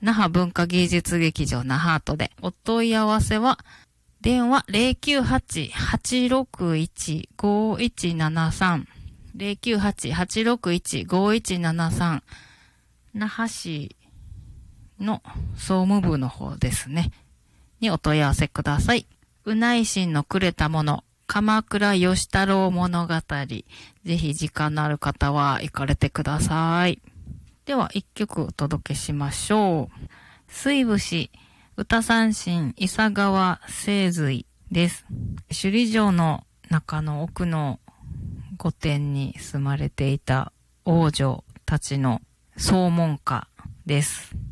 那覇文化芸術劇場那覇アートで。お問い合わせは、電話 098-861-5173 098-861-5173 那覇市の総務部の方ですね。にお問い合わせください。うないしんのくれたもの。鎌倉義太郎物語。ぜひ時間のある方は行かれてください。では一曲お届けしましょう。水節歌三線伊佐川清髄です。首里城の中の奥の御殿に住まれていた王女たちの総門歌です。